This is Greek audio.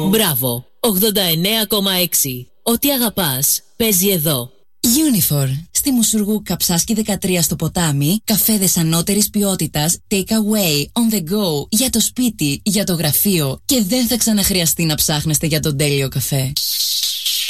Μπράβο, 89,6. Ό,τι αγαπάς, παίζει εδώ. Unifor. Στη Μουσουργού Καψάσκη 13 στο ποτάμι, καφέδες ανώτερης ποιότητας, take away, on the go, για το σπίτι, για το γραφείο και δεν θα ξαναχρειαστεί να ψάχνεστε για τον τέλειο καφέ.